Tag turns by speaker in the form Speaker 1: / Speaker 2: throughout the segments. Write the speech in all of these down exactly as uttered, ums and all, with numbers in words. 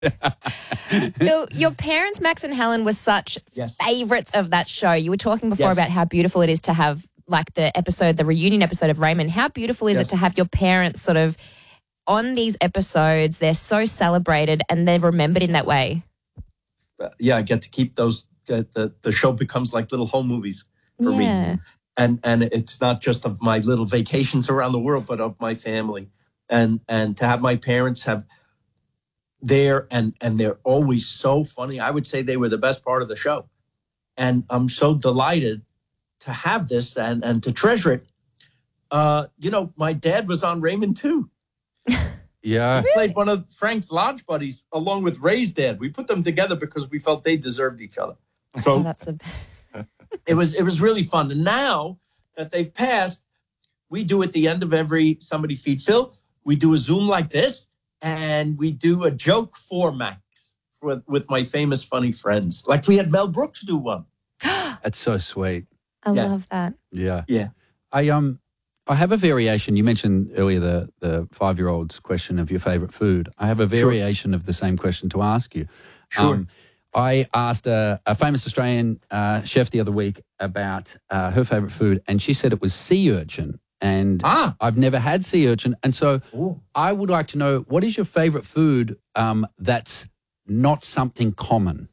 Speaker 1: Phil, your parents, Max and Helen, were such
Speaker 2: yes.
Speaker 1: favourites of that show. You were talking before
Speaker 2: yes.
Speaker 1: about how beautiful it is to have, like, the episode, the reunion episode of Raymond. How beautiful is
Speaker 2: yes.
Speaker 1: it to have your parents sort of on these episodes? They're so celebrated and they're remembered in that way.
Speaker 2: Uh, yeah, I get to keep those. Uh, the the show becomes like little home movies for
Speaker 1: yeah.
Speaker 2: me, and and it's not just of my little vacations around the world, but of my family, and and to have my parents have there, and and they're always so funny. I would say they were the best part of the show, and I'm so delighted to have this and and to treasure it. Uh, you know, my dad was on Raymond too.
Speaker 3: Yeah.
Speaker 2: He played one of Frank's lodge buddies along with Ray's dad. We put them together because we felt they deserved each other. So
Speaker 1: oh, that's a...
Speaker 2: it was it was really fun. And now that they've passed, we do at the end of every Somebody Feed Phil, we do a Zoom like this, and we do a joke for Max with, with my famous funny friends. Like we had Mel Brooks do one.
Speaker 3: That's so sweet.
Speaker 1: I
Speaker 2: Yes.
Speaker 1: love that.
Speaker 3: Yeah.
Speaker 2: Yeah.
Speaker 3: I um I have a variation. You mentioned earlier the the five-year-old's question of your favourite food. I have a variation sure. of the same question to ask you.
Speaker 2: Sure.
Speaker 3: Um, I asked a, a famous Australian uh, chef the other week about uh, her favourite food, and she said it was sea urchin. And
Speaker 2: ah.
Speaker 3: I've never had sea urchin. And so
Speaker 2: Ooh.
Speaker 3: I would like to know, what is your favourite food um, that's not something common?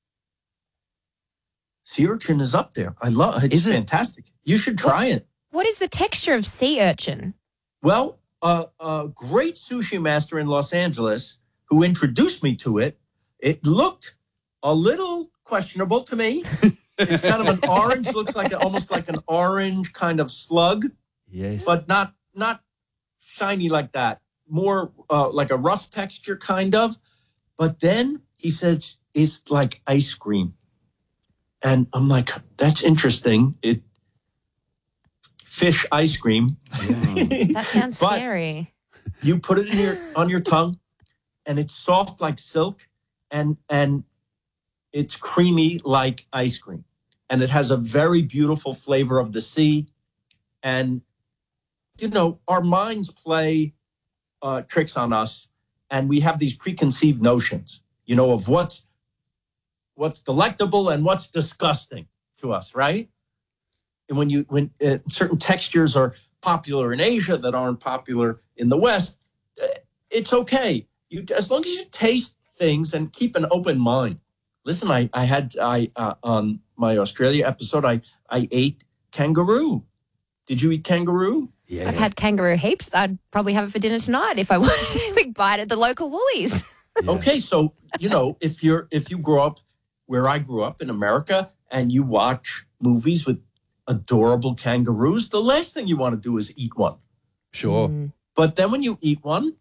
Speaker 2: Sea urchin is up there. I love it. It's
Speaker 3: Is it?
Speaker 2: fantastic. You should try
Speaker 1: what,
Speaker 2: it.
Speaker 1: What is the texture of sea urchin?
Speaker 2: Well, uh, a great sushi master in Los Angeles who introduced me to it, it looked a little questionable to me. It's kind of an orange, looks like a, almost like an orange kind of slug.
Speaker 3: Yes.
Speaker 2: But not not shiny like that. More uh, like a rough texture kind of. But then he says it's like ice cream. And I'm like, that's interesting. It fish ice cream.
Speaker 3: Yeah.
Speaker 1: That sounds
Speaker 2: But
Speaker 1: scary.
Speaker 2: you put it in your on your tongue, and it's soft like silk, and and it's creamy like ice cream. And it has a very beautiful flavor of the sea. And, you know, our minds play uh, tricks on us, and we have these preconceived notions, you know, of what's what's delectable and what's disgusting to us, right? And when you when uh, certain textures are popular in Asia that aren't popular in the West, uh, it's okay. You as long as you taste things and keep an open mind. Listen, I I had I uh, on my Australia episode, I I ate kangaroo. Did you eat kangaroo?
Speaker 3: Yeah.
Speaker 1: I've had kangaroo heaps. I'd probably have it for dinner tonight if I wanted a big bite at the local Woolies.
Speaker 3: Yeah.
Speaker 2: Okay, so you know if you're if you grow up where I grew up in America and you watch movies with adorable kangaroos, the last thing you want to do is eat one.
Speaker 3: Sure.
Speaker 1: Mm.
Speaker 2: But then when you eat one,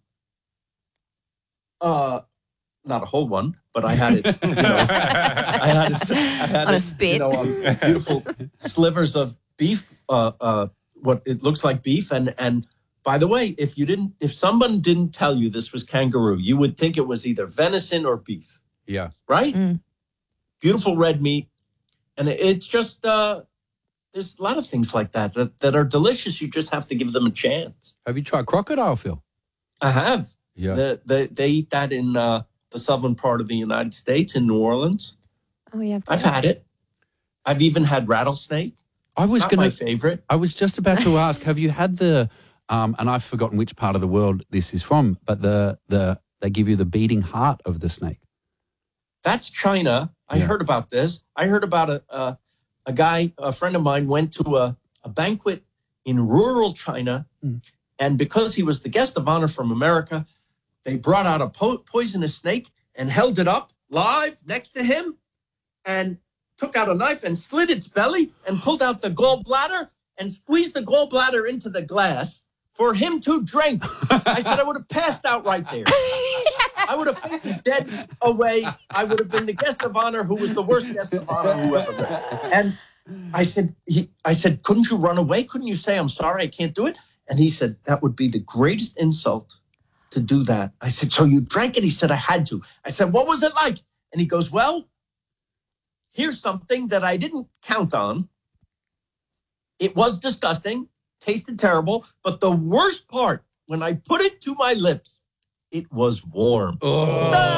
Speaker 2: uh, not a whole one, but I had it. You know, I had it. I had
Speaker 1: On a
Speaker 2: it,
Speaker 1: spit.
Speaker 2: You know, on beautiful slivers of beef. Uh, uh, what it looks like beef, and and by the way, if you didn't, if someone didn't tell you this was kangaroo, you would think it was either venison or beef.
Speaker 3: Yeah.
Speaker 2: Right.
Speaker 1: Mm.
Speaker 2: Beautiful red meat, and it, it's just uh, there's a lot of things like that, that that are delicious. You just have to give them a chance.
Speaker 3: Have you tried crocodile, Phil?
Speaker 2: I have.
Speaker 3: Yeah.
Speaker 2: The, the, they eat that in uh, the southern part of the United States, in New Orleans.
Speaker 1: Oh, yeah.
Speaker 2: I've had it. I've even had rattlesnake.
Speaker 3: I was
Speaker 2: Not
Speaker 3: going
Speaker 2: my
Speaker 3: to.
Speaker 2: favorite.
Speaker 3: I was just about to ask. Have you had the? Um, and I've forgotten which part of the world this is from, but the the they give you the beating heart of the snake.
Speaker 2: That's China. I
Speaker 3: Yeah.
Speaker 2: heard about this. I heard about a a, a guy, a friend of mine, went to a, a banquet in rural China,
Speaker 3: Mm.
Speaker 2: and because he was the guest of honor from America, they brought out a po- poisonous snake and held it up live next to him, and took out a knife and slit its belly and pulled out the gallbladder and squeezed the gallbladder into the glass for him to drink. I said I would have passed out right there. I would have fainted dead away. I would have been the guest of honor who was the worst guest of honor who ever been. And I said, he, I said, couldn't you run away? Couldn't you say, I'm sorry, I can't do it? And he said, that would be the greatest insult to do that. I said, so you drank it? He said, I had to. I said, what was it like? And he goes, well, here's something that I didn't count on. It was disgusting, tasted terrible, but the worst part, when I put it to my lips, it was warm.
Speaker 3: Oh.